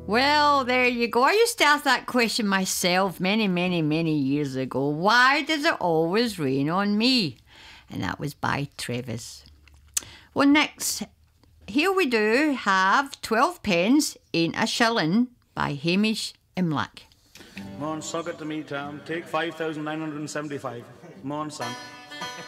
Well, there you go. I used to ask that question myself many, many, many years ago. Why does it always rain on me? And that was by Travis. Well, next, here we do have 12 pence in a shilling by Hamish Imlach. Come on, suck it to me, Tom. Take 5,975. Come on, son.